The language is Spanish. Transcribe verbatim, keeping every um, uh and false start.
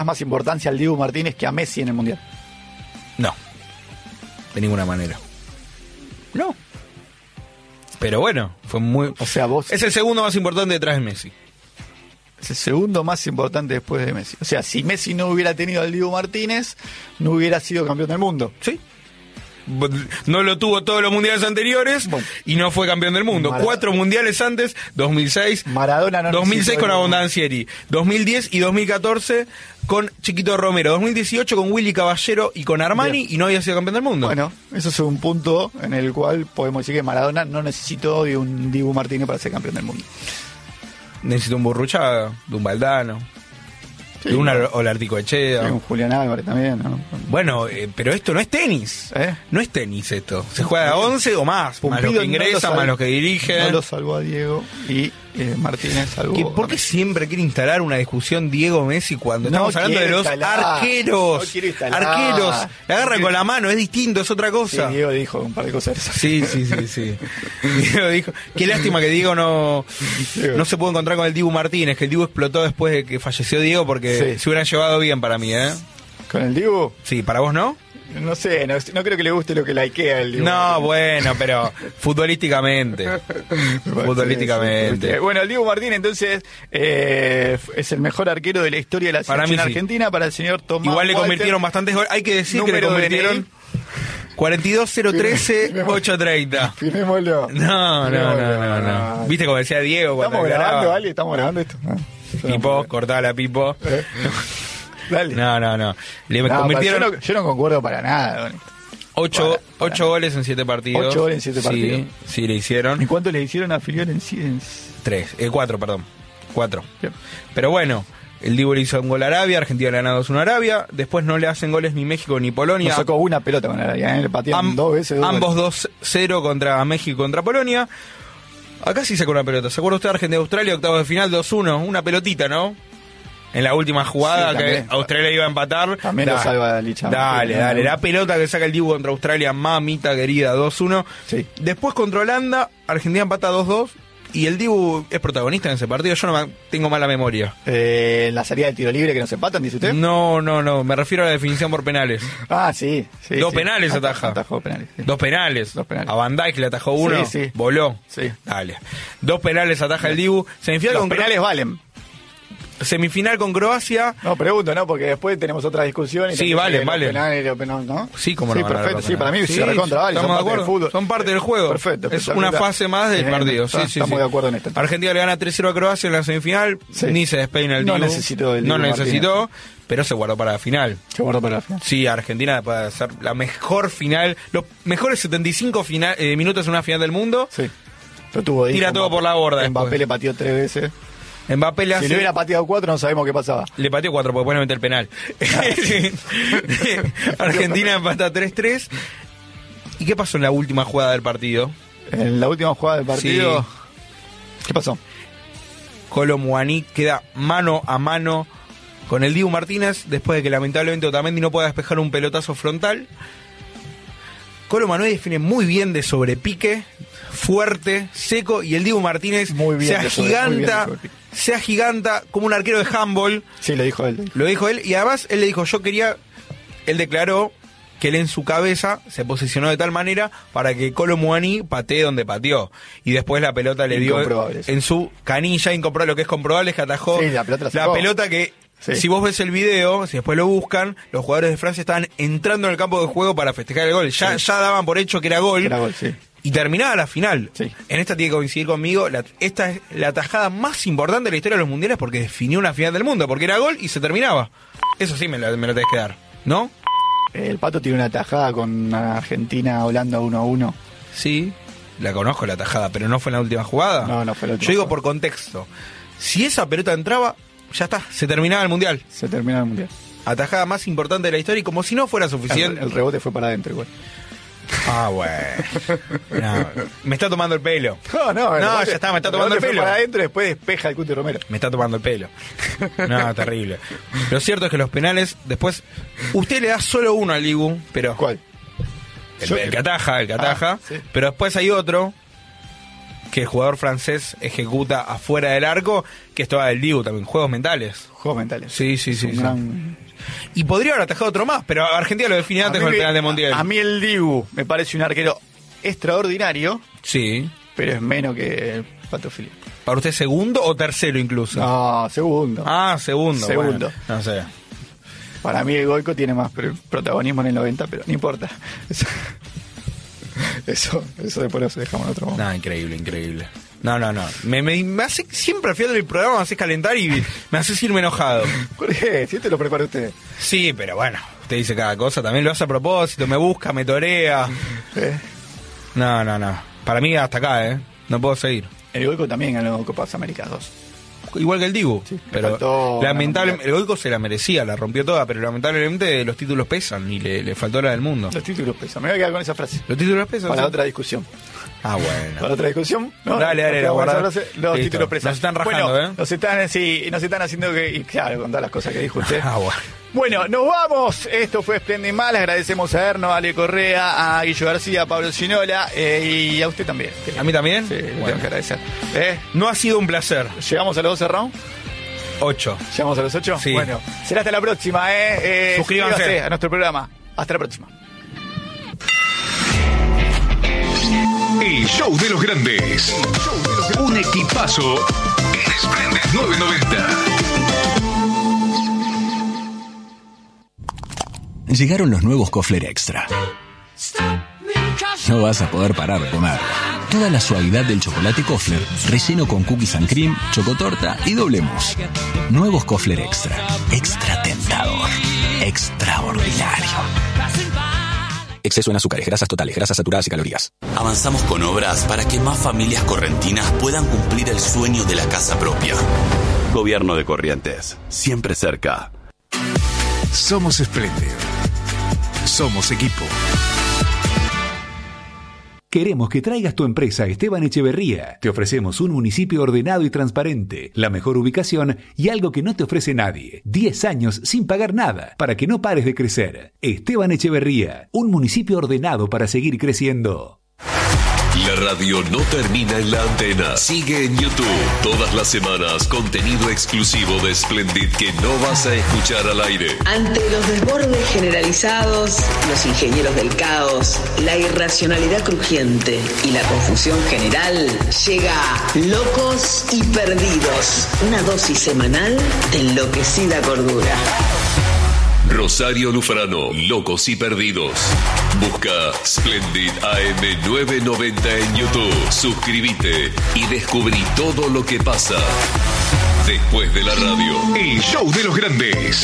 más importancia al Dibu Martínez que a Messi en el Mundial? No. De ninguna manera. No. Pero bueno, fue muy... O sea, vos... Es el segundo más importante detrás de Messi. Es el segundo más importante después de Messi. O sea, si Messi no hubiera tenido al Dibu Martínez, no hubiera sido campeón del mundo. Sí. No lo tuvo todos los mundiales anteriores bueno, y no fue campeón del mundo. Maradona. Cuatro mundiales antes, dos mil seis, Maradona no dos mil seis con Abondancieri, dos mil diez y dos mil catorce con Chiquito Romero, dos mil dieciocho con Willy Caballero y con Armani. Bien. Y no había sido campeón del mundo. Bueno, eso es un punto en el cual podemos decir que Maradona no necesitó de un Dibu Martínez para ser campeón del mundo. Necesitó un Burruchaga, de un Valdano. Sí, de una Olarticoechea. Sí, un Julián Álvarez también, ¿no? Bueno, eh, pero esto no es tenis. ¿Eh? No es tenis esto. Se juega a once o más. Pumpido más los que ingresan, no más los que dirigen. No lo salvó a Diego y eh, Martínez salvó. ¿Qué, ¿Por qué siempre quiere instalar una discusión Diego-Messi cuando no estamos hablando de los instalar, arqueros? No arqueros. La agarra no con la mano, es distinto, es otra cosa. Sí, Diego dijo un par de cosas. Sí, sí, sí, sí. Diego dijo. Qué lástima que Diego no, no se pudo encontrar con el Dibu Martínez, que el Dibu explotó después de que falleció Diego porque sí. Se hubieran llevado bien para mí, ¿eh? ¿Con el Dibu? Sí, ¿para vos no? No sé, no, no creo que le guste lo que likea el Dibu. No, bueno, pero futbolísticamente. futbolísticamente. Sí, bueno, el Dibu Martínez entonces eh, es el mejor arquero de la historia de la selección sí. argentina para el señor Tomás Igual le Walter. Convirtieron bastantes goles. Hay que decir que le convirtieron cuarenta y dos cero trece ocho treinta. Firmémoslo. No, no, no, no, no, no. ¿Viste como decía Diego cuando Estamos grabando, grababa? ¿vale? Estamos grabando esto. ¿No? Pipo, cortaba la Pipo. ¿Eh? Dale. No, no, no. Le no, convirtieron. Yo no, yo no concuerdo para nada con esto. Ocho, para, para ocho goles en siete partidos. Ocho goles en siete partidos. Sí, sí, le hicieron. ¿Y cuánto le hicieron a Filial en sí? Tres, eh, cuatro, perdón. Cuatro. Bien. Pero bueno, el Dibu le hizo un gol a Arabia, Argentina le gana dos uno a Arabia. Después no le hacen goles ni México ni Polonia. No sacó una pelota con Arabia, ¿eh? Le patearon Am, dos veces. Dos ambos dos cero contra México y contra Polonia. Acá sí sacó una pelota. ¿Se acuerda usted de Argentina-Australia, octavos de final, dos uno? Una pelotita, ¿no? En la última jugada sí, que Australia iba a empatar. También da, lo salva Licha. Dale, dale. La pelota que saca el Dibu contra Australia, mamita querida, dos uno. Sí. Después contra Holanda, Argentina empata dos dos. Y el Dibu es protagonista en ese partido. Yo no me, tengo mala memoria. Eh, ¿La salida de tiro libre que nos empatan, dice usted? No, no, no. Me refiero a la definición por penales. Ah, sí. sí Dos sí. penales ataja. Atajó penales. Sí. Dos penales. Dos penales. A Van Dijk le atajó uno. Sí, sí. Voló. Sí. Dale. Dos penales ataja el Dibu. Semifinal Los con penales Cro- valen. Semifinal con Croacia. No, pregunto, ¿no? Porque después tenemos otra discusión. Y sí, vale, vale. Penales, los penales, ¿no? Sí, como sí, no. Perfecto, sí, para mí sí, se recontra vale. Estamos son de acuerdo. Son parte del juego. Perfecto. Es una fase más del partido. Sí, sí, Estamos sí. de acuerdo en esto. Argentina le gana tres cero a Croacia en la semifinal. Sí. Ni se despeina el Dibu. No necesitó el No Dibu necesitó, Martínez. Pero se guardó para la final. Se guardó para la final. Sí, Argentina puede hacer la mejor final. Los mejores setenta y cinco final, eh, minutos en una final del mundo. Sí. Lo tuvo ahí. Tira todo Mbappé, por la borda. Mbappé después. le pateó tres veces. Mbappé le hace... Si le hubiera pateado cuatro, no sabemos qué pasaba. Le pateó cuatro porque puede meter el penal. Argentina empata tres tres. ¿Y qué pasó en la última jugada del partido? En la última jugada del partido... Sí. ¿Qué pasó? Colo Muani queda mano a mano con el Dibu Martínez después de que lamentablemente Otamendi no pueda despejar un pelotazo frontal. Colo Muani define muy bien de sobrepique, fuerte, seco, y el Dibu Martínez muy bien se agiganta, se agiganta como un arquero de handball. Sí, lo dijo él. Lo dijo él, y además él le dijo, yo quería, él declaró que él en su cabeza se posicionó de tal manera para que Colo Muani patee donde pateó. Y después la pelota le dio en su canilla, incomprobable. Lo que es comprobable es que atajó sí, la pelota, la, la pelota que... Sí. Si vos ves el video, si después lo buscan, los jugadores de Francia estaban entrando en el campo de juego para festejar el gol. Ya, sí. ya daban por hecho que era gol. Era gol, sí. Y terminaba la final. Sí. En esta tiene que coincidir conmigo. La, esta es la tajada más importante de la historia de los mundiales porque definió una final del mundo. Porque era gol y se terminaba. Eso sí me lo, me lo tenés que dar, ¿no? El Pato tiene una tajada con Argentina-Holanda uno a uno. Sí, la conozco la tajada, pero no fue en la última jugada. No, no fue la última. Yo digo jugada. por contexto. Si esa pelota entraba, ya está, se terminaba el mundial. Se terminaba el mundial. Atajada más importante de la historia y como si no fuera suficiente. El, el rebote fue para adentro igual. Ah, bueno. No, me está tomando el pelo. No, no, no rebote, ya está, me está tomando el, el pelo. Fue para adentro y después despeja el Cuti Romero. Me está tomando el pelo. No, terrible. Lo cierto es que los penales, después, usted le da solo uno al Dibu, pero. ¿Cuál? El, el que ataja, el que ataja. Ah, sí. Pero después hay otro que el jugador francés ejecuta afuera del arco, que esto va del Dibu también, juegos mentales. Juegos mentales. Sí, sí, sí. Un sí. gran... Y podría haber atajado otro más, pero Argentina lo define antes con el penal de Montiel. A mí el Dibu me parece un arquero extraordinario, Sí. pero es menos que Pato Filippo. ¿Para usted segundo o tercero incluso? No, segundo. Ah, segundo. Segundo. Bueno, no sé. Para mí el Goico tiene más protagonismo en el noventa, pero no importa. Eso, eso, eso después lo dejamos en otro momento. No, increíble, increíble. No, no, no. Me, me, me hace, siempre al final del programa me haces calentar y me haces irme enojado. ¿Por qué? Si te lo prepara usted. Sí, pero bueno, usted dice cada cosa, también lo hace a propósito, me busca, me torea. ¿Eh? No, no, no. Para mí hasta acá, ¿eh? No puedo seguir. El Goico también ganó Copas Américas dos. Igual que el Dibu, Sí, pero faltó lamentablemente el Goico se la merecía, la rompió toda, pero lamentablemente los títulos pesan y le, le faltó la del mundo. Los títulos pesan. Me voy a quedar con esa frase. ¿Los títulos pesan? Para sí? otra discusión. Ah, bueno. Para otra discusión. ¿no? Dale, dale, Nos quedamos la con guarda. esa frase. Los Listo. títulos pesan. Nos están rajando, bueno, ¿eh? Nos están, sí, nos están haciendo que. Y claro, con todas las cosas que dijo usted. Ah, bueno. Bueno, nos vamos. Esto fue Splendid Mal. Agradecemos a Erno, a Ale Correa, a Guillo García, a Pablo Ginola eh, y a usted también. ¿A mí también? Sí, le Bueno. tengo que agradecer. ¿Eh? No ha sido un placer. ¿Llegamos a los doce rounds? Ocho. ¿Llegamos a los ocho? Sí. Bueno, será hasta la próxima. ¿eh? Eh, Suscríbanse. suscríbase a nuestro programa. Hasta la próxima. El show de los grandes. Un equipazo en Splendid nueve noventa. Llegaron los nuevos Kofler Extra. No vas a poder parar de comer. Toda la suavidad del chocolate Kofler, relleno con cookies and cream, chocotorta y doble mousse. Nuevos Kofler Extra. Extra tentador. Extraordinario. Exceso en azúcares, grasas totales, grasas saturadas y calorías. Avanzamos con obras para que más familias correntinas puedan cumplir el sueño de la casa propia. Gobierno de Corrientes, siempre cerca. Somos Splendid. Somos equipo. Queremos que traigas tu empresa a Esteban Echeverría. Te ofrecemos un municipio ordenado y transparente, la mejor ubicación y algo que no te ofrece nadie. diez años sin pagar nada, para que no pares de crecer. Esteban Echeverría, un municipio ordenado para seguir creciendo. La radio no termina en la antena. Sigue en YouTube. Todas las semanas, contenido exclusivo de Splendid que no vas a escuchar al aire. Ante los desbordes generalizados, los ingenieros del caos, la irracionalidad crujiente y la confusión general, llega Locos y Perdidos, una dosis semanal de enloquecida cordura. Rosario Lufrano, Locos y Perdidos. Busca Splendid A M nueve noventa en YouTube. Suscríbete y descubrí todo lo que pasa después de la radio. El show de los grandes.